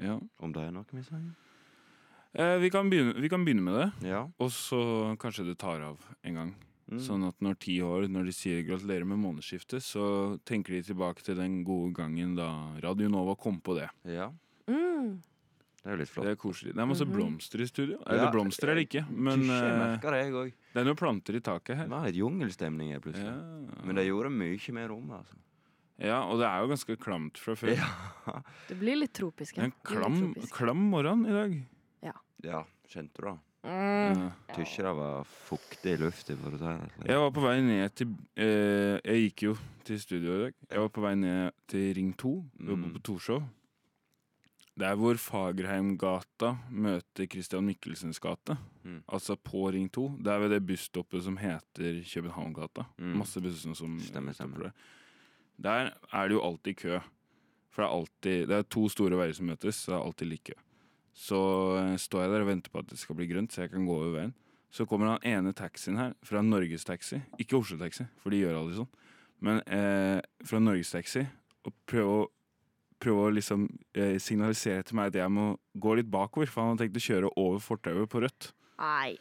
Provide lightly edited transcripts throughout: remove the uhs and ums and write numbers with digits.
Ja. Om det noe vi sier? Vi kan begynne med det, Ja. og så kanskje det tar av en gang. Mm. Sånn at når 10 år, når de sier gratulerer med månedsskiftet, så tenker de tilbake til den gode gangen da Radio Nova kom på det. Ja. Det er jo litt flott. Det er koselig. Det er masse blomster i studio. Eller blomster er det ikke, men jeg merker det, jeg òg. det er noen planter i taket her. Det var litt jungelstemning her plutselig. Ja. Men det gjorde mye mer om, altså. Ja, og det er jo ganske klamt fra før. Ja. Det blir litt tropisk. Det er en klam morgen i dag. Ja, kjente du det? Ja. Tykker det var fuktig i luften, for å si det. Jeg var på vei ned til jeg gikk jo til studio i dag. Jeg var på vei ned til Ring 2. Vi var på Torshov. Det er hvor Fagerheimgata møter Christian Mikkelsens gate. Altså på Ring 2. Det er ved det busstoppet som heter Københavngata. Masse busser som Stemmer. Der er det jo alltid kø. For det er 2 store veier som møtes, så det er alltid like kø. Så står jeg der og venter på at det skal bli grønt, så jeg kan gå over veien. Så kommer han ene taxien her, fra Norges Taxi. Ikke Oslo Taxi, for de gjør aldri sånn. Men fra Norges Taxi, og prøve å liksom signalisere til meg at jeg må gå litt bakover, for han har tenkt å kjøre over fortauet på rødt. Nei.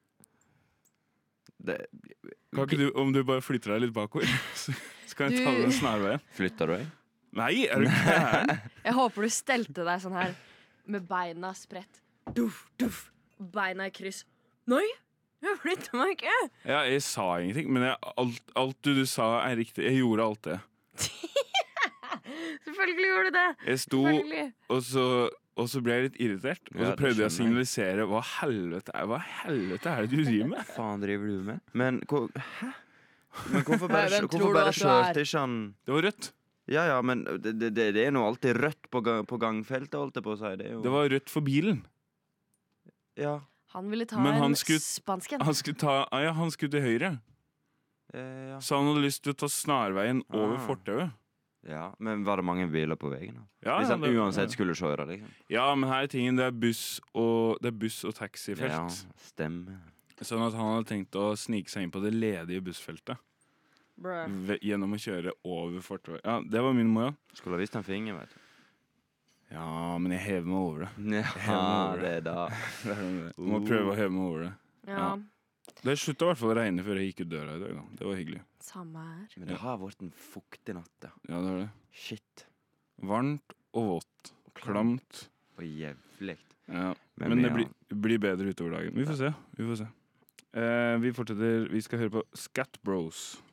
Kan ikke du, om du bare flytter deg litt bakover, så kan jeg ta den snarveien. Flytter du deg? Nei, er du gæren? Jeg håper du stelte deg sånn her, med beina spredt. Duff, duff. Beina i kryss. Nei, jeg flytter meg ikke. Ja, jeg sa ingenting, men alt du sa er riktig. Jeg gjorde alt det. Selvfølgelig gjorde du det. Jeg sto, og så ble jeg litt irritert. Og så prøvde jeg å signalisere hva helvete er det du driver med? Hva faen driver du med? Men hæ? Men hvorfor bare Hvem tror du at du kjørte ikke han? Det var rødt. Ja, men det er nå alltid rødt på gangfeltet, holdt jeg på å si. Det var rødt for bilen. Ja. Han ville ta Men en spansken. Han skulle til høyre. Ja. Så han hadde lyst til å ta snarveien over fortauet. Ja, men var det mange biler på veien da? Ja, hvis han uansett skulle kjøre, liksom. Ja, men her er tingen, det er buss og taxifelt. Ja, stemmer. Sånn at han hadde tenkt å snike seg inn på det ledige bussfeltet. Gjennom å kjøre over fortauet. Ja, det var min moral. Skulle ha vist en finger, vet du. Ja, men jeg hever meg over det. Ja, det er da. Du må prøve å heve meg over det. Ja. Det sluttet i hvert fall å regne før jeg gikk ut døra i dag da. Det var hyggelig. Samme her. Men det har vært en fuktig natt, ja. Ja, det var det. Shit. Varmt og vått. Klamt. Og jævligt. Ja, men det blir bedre utover dagen. Vi får se. Vi fortsetter. Vi skal høre på Scat Bros.